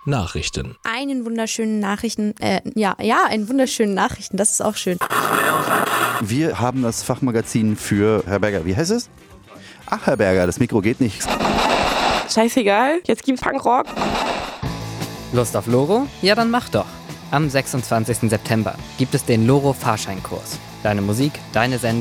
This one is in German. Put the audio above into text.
Nachrichten. Einen wunderschönen Nachrichten, einen wunderschönen Nachrichten, das ist auch schön. Wir haben das Fachmagazin für Herr Berger. Wie heißt es? Ach, Herr Berger, das Mikro geht nicht. Scheißegal, jetzt gibt's Punkrock. Lust auf Loro? Ja, dann mach doch. Am 26. September gibt es den Loro-Fahrscheinkurs. Deine Musik, deine Sendung.